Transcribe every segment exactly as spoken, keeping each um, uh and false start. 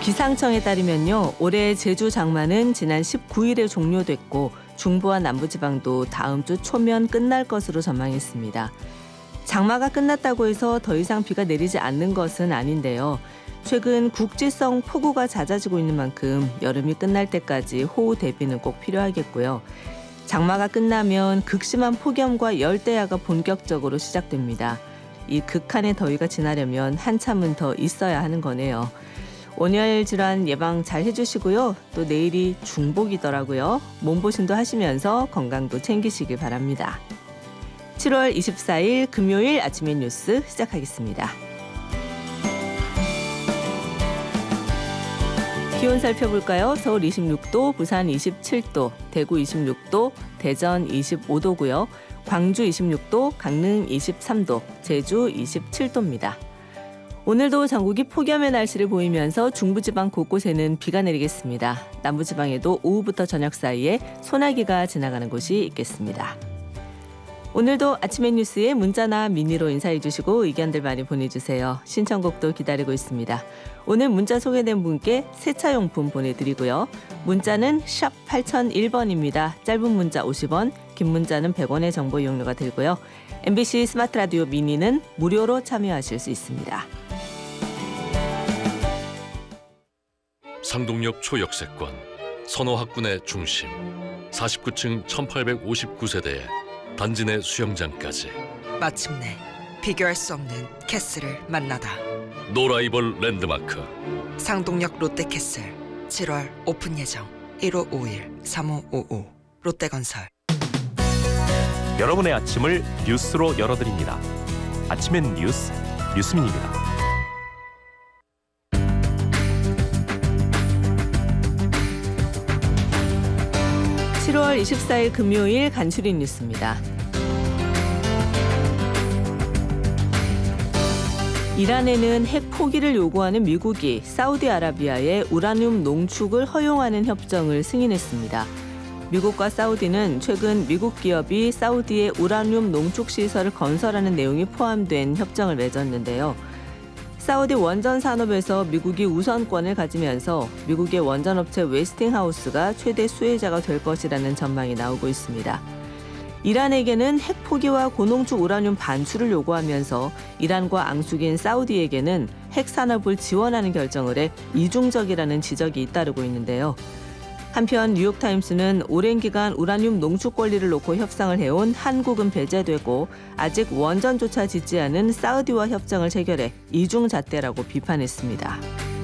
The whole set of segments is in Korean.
기상청에 따르면요, 올해 제주 장마는 지난 십구 일에 종료됐고 중부와 남부지방도 다음 주 초면 끝날 것으로 전망했습니다. 장마가 끝났다고 해서 더 이상 비가 내리지 않는 것은 아닌데요. 최근 국지성 폭우가 잦아지고 있는 만큼 여름이 끝날 때까지 호우 대비는 꼭 필요하겠고요. 장마가 끝나면 극심한 폭염과 열대야가 본격적으로 시작됩니다. 이 극한의 더위가 지나려면 한참은 더 있어야 하는 거네요. 온열 질환 예방 잘 해주시고요. 또 내일이 중복이더라고요. 몸보신도 하시면서 건강도 챙기시길 바랍니다. 칠월 이십사일 금요일 아침의 뉴스 시작하겠습니다. 기온 살펴볼까요? 서울 이십육 도, 부산 이십칠 도, 대구 이십육 도, 대전 이십오 도고요. 광주 이십육 도, 강릉 이십삼 도, 제주 이십칠 도입니다. 오늘도 전국이 폭염의 날씨를 보이면서 중부지방 곳곳에는 비가 내리겠습니다. 남부지방에도 오후부터 저녁 사이에 소나기가 지나가는 곳이 있겠습니다. 오늘도 아침의 뉴스에 문자나 미니로 인사해 주시고 의견들 많이 보내주세요. 신청곡도 기다리고 있습니다. 오늘 문자 소개된 분께 세차용품 보내드리고요. 문자는 샵 팔공공일 번입니다. 짧은 문자 오십 원, 긴 문자는 백 원의 정보 이용료가 들고요. 엠비씨 스마트 라디오 미니는 무료로 참여하실 수 있습니다. 상동역 초역세권, 선호학군의 중심, 사십구 층 천팔백오십구 세대에 단지 내 수영장까지. 마침내 비교할 수 없는 캐슬을 만나다. 노라이벌 랜드마크 상동역 롯데캐슬 칠월 오픈 예정. 일오오일 삼오오오 롯데건설. 여러분의 아침을 뉴스로 열어드립니다. 아침엔 뉴스, 뉴스민입니다. 칠월 이십사일 금요일 간추린 뉴스입니다. 이란에는 핵 포기를 요구하는 미국이 사우디아라비아의 우라늄 농축을 허용하는 협정을 승인했습니다. 미국과 사우디는 최근 미국 기업이 사우디의 우라늄 농축 시설을 건설하는 내용이 포함된 협정을 맺었는데요. 사우디 원전 산업에서 미국이 우선권을 가지면서 미국의 원전업체 웨스팅하우스가 최대 수혜자가 될 것이라는 전망이 나오고 있습니다. 이란에게는 핵 포기와 고농축 우라늄 반출을 요구하면서 이란과 앙숙인 사우디에게는 핵 산업을 지원하는 결정을 해 이중적이라는 지적이 잇따르고 있는데요. 한편 뉴욕타임스는 오랜 기간 우라늄 농축 권리를 놓고 협상을 해온 한국은 배제되고 아직 원전조차 짓지 않은 사우디와 협정을 체결해 이중잣대라고 비판했습니다.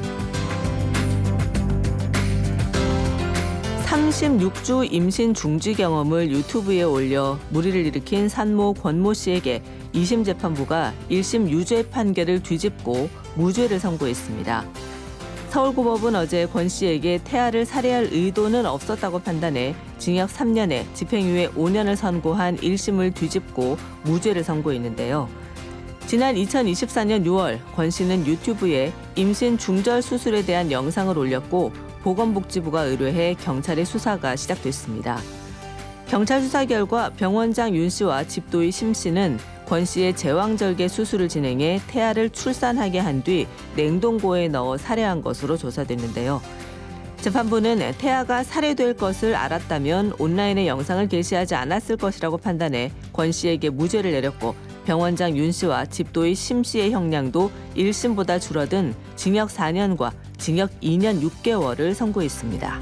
삼십육 주 임신 중지 경험을 유튜브에 올려 물의를 일으킨 산모 권모 씨에게 이심 재판부가 일심 유죄 판결을 뒤집고 무죄를 선고했습니다. 서울고법은 어제 권 씨에게 태아를 살해할 의도는 없었다고 판단해 징역 삼 년에 집행유예 오 년을 선고한 일심을 뒤집고 무죄를 선고했는데요. 지난 이천이십사년 유월 권 씨는 유튜브에 임신 중절 수술에 대한 영상을 올렸고 보건복지부가 의뢰해 경찰의 수사가 시작됐습니다. 경찰 수사 결과 병원장 윤 씨와 집도의 심 씨는 권 씨의 제왕절개 수술을 진행해 태아를 출산하게 한 뒤 냉동고에 넣어 살해한 것으로 조사됐는데요. 재판부는 태아가 살해될 것을 알았다면 온라인에 영상을 게시하지 않았을 것이라고 판단해 권 씨에게 무죄를 내렸고 병원장 윤 씨와 집도의 심 씨의 형량도 일심보다 줄어든 징역 사 년과 징역 이 년 육 개월을 선고했습니다.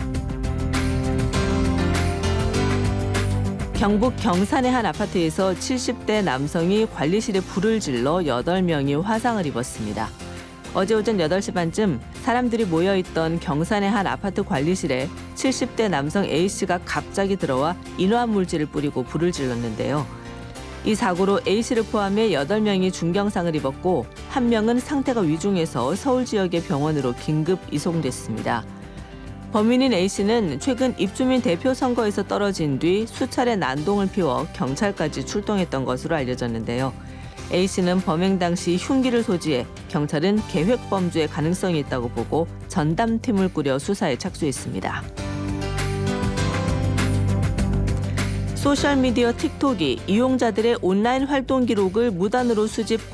경북 경산의 한 아파트에서 칠십 대 남성이 관리실에 불을 질러 여덟 명이 화상을 입었습니다. 어제 오전 여덟 시 반쯤 사람들이 모여있던 경산의 한 아파트 관리실에 칠십 대 남성 A씨가 갑자기 들어와 인화물질을 뿌리고 불을 질렀는데요. 이 사고로 A씨를 포함해 여덟 명이 중경상을 입었고 한 명은 상태가 위중해서 서울 지역의 병원으로 긴급 이송됐습니다. 범인인 A씨는 최근 입주민 대표 선거에서 떨어진 뒤 수차례 난동을 피워 경찰까지 출동했던 것으로 알려졌는데요. A씨는 범행 당시 흉기를 소지해 경찰은 계획범죄의 가능성이 있다고 보고 전담팀을 꾸려 수사에 착수했습니다. 소셜미디어 틱톡이 이용자들의 온라인 활동 기록을 무단으로 수집